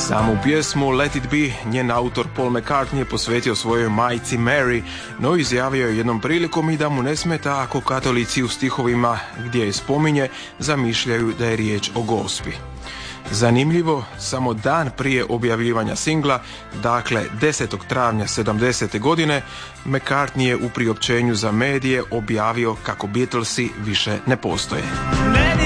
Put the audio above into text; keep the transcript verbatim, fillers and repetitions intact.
Samu pjesmu Let It Be njen autor Paul McCartney je posvetio svojoj majci Mary, no izjavio je jednom prilikom i da mu ne smeta ako katolici u stihovima gdje je spominje zamišljaju da je riječ o Gospi. Zanimljivo, samo dan prije objavljivanja singla, dakle desetog travnja sedamdesete godine, McCartney je u priopćenju za medije objavio kako Beatlesi više ne postoje.